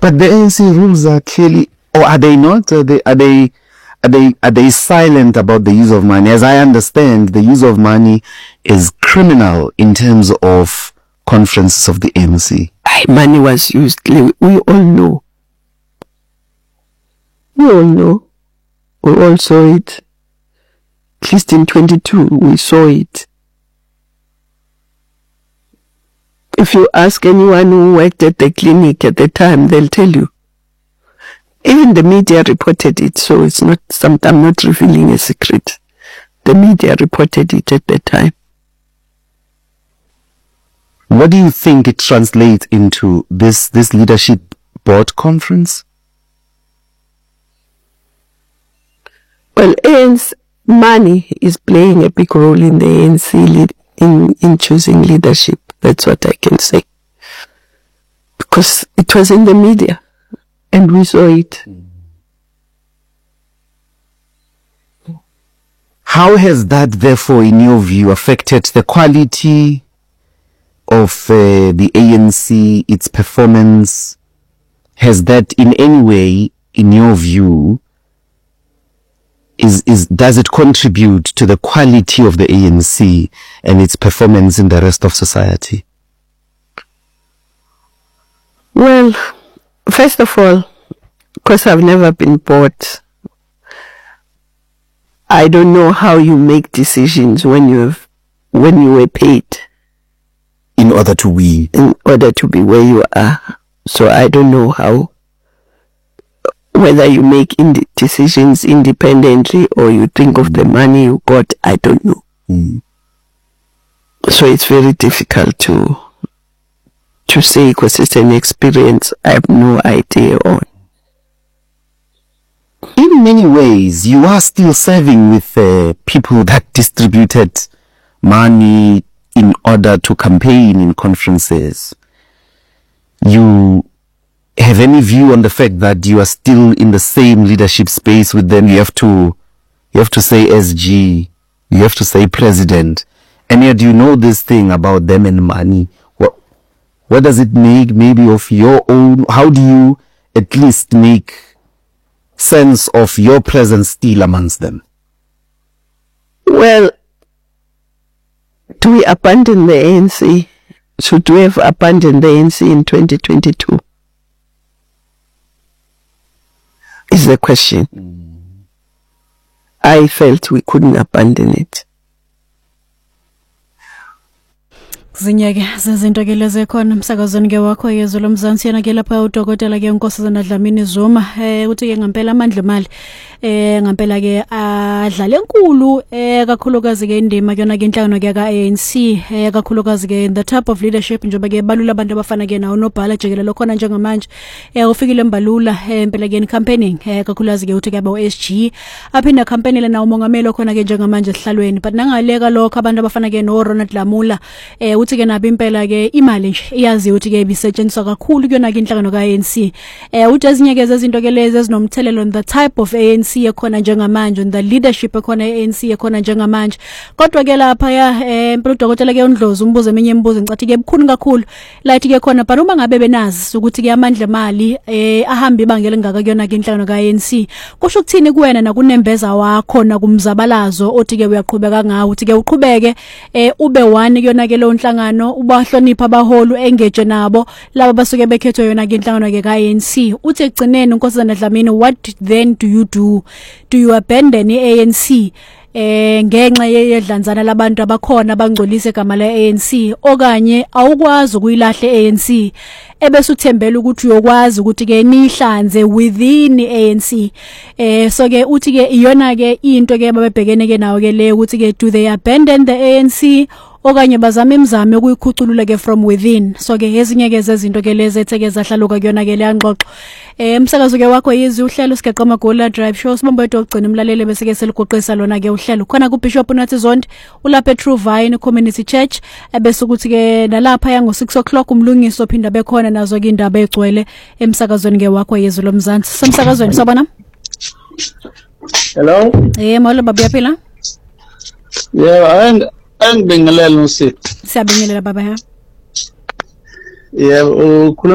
But the ANC rules are clearly, or are they not? Are they silent about the use of money? As I understand, the use of money is criminal in terms of conferences of the ANC. Money was used. We all know. We all know. We all saw it. At least in 22, we saw it. If you ask anyone who worked at the clinic at the time, they'll tell you. Even the media reported it, so it's not something, I'm not revealing a secret. The media reported it at the time. What do you think it translates into, this leadership board conference? Well, ANC money is playing a big role in the ANC in choosing leadership. That's what I can say. Because it was in the media and we saw it. How has that, therefore, in your view, affected the quality of the ANC, its performance? Has that in any way, in your view, does it contribute to the quality of the ANC and its performance in the rest of society? Well, first of all, because I've never been bought, I don't know how you make decisions when you were paid. In order to win. In order to be where you are. So I don't know how, whether you make decisions independently or you think of the money you got, I don't know. So it's very difficult to say, because it's an experience I have no idea on. In many ways, you are still serving with people that distributed money in order to campaign in conferences. You have any view on the fact that you are still in the same leadership space with them? You have to say SG, you have to say president, and yet you know this thing about them and money. What does it make maybe of your own? How do you at least make sense of your presence still amongst them? Well, do we abandon the ANC? Should we have abandoned the ANC in 2022? Is the question. I felt we couldn't abandon it. Zinyeke zezinto ke lezi khona umsakazweni ke wakho yezwe lomzansi yana ke lapha udokotela ke uNkosazana Dlamini Zuma uthi ke ngempela amandla emali ngempela ke adlala enkulu kakhulukazi ke indima kuyona ke inhlangano ke ka-ANC kakhulukazi ke the type of leadership njengoba ke balula abantu abafana ke nawo nobhala jikelele khona njengamanje ufikile embalula impela ke campaigning kakhulukazi ke uthi ke aba SG aphinda campaign nawo umongameli khona ke njengamanje esihlalweni but nangaleka lokho abantu abafana ke no Ronald Lamula uthi ke nabe impela ke imali nje iyazi uthi ke ibisetshenziswa kakhulu kuyona ke inhlangano ka-ANC uthi ezinye ke izinto ke lezi ezinomthelelo on the type of ANC ekhona njengamanje on the leadership ekhona ANC ekhona njengamanje kodwa ke lapha impela udokotela ke uNdlozi umbuzo eminye imibuzo ngicathi ke bukhulu kakhulu lathi ke khona but uma ngabe benazi ukuthi ke amandla emali ahamba ibangela engaka kuyona ke inhlangano ka-ANC kusho ukuthini kuwena nakunembeza wakho nakumzabalazo othi ke uyaqhubeka ngawo uthi ke uqhubeke ube one kuyona ke lo nhlangano ubahlonipha abaholi engage nabo laba basuke bekhethwe yona ke inhlangano ke ka-ANC uthi egcineni uNkosazana Dlamini what then do you abandon i-ANC ngenxa yedlanzana labantu abakhona abangcolisa igama le-ANC okanye awukwazi ukuyilahle i-ANC ebese uthembela ukuthi uyokwazi ukuthi ke nihlanze within i-ANC so ke uthi ke iyona ke into ke babebhekene ke nawo ke le ukuthi ke do they abandon the ANC okanye bazama imizamo ukuyikhuculula ke from within so ke ezinye ke zezinto ke lezi etheke zahlaluka kuyona ke leyanqoqo umsakazo ke wakho yizi uhlelo sigaqa amagola drive show sibambe wedwa ugcina umlaleli bese ke seligoqisa lona ke uhlelo khona ku Bishop Nathi Zondi ulapha eTrue Vine Community Church ebese ukuthi ke nalapha yango 6 o'clock umlungiso phinda bekhona nazo ke indaba egcwele emsakazweni ke wakho yezwe lomzansi semsakazweni sabona. Hello mawala baba yaphila angibingelela uSipho siyabingelela baba yebo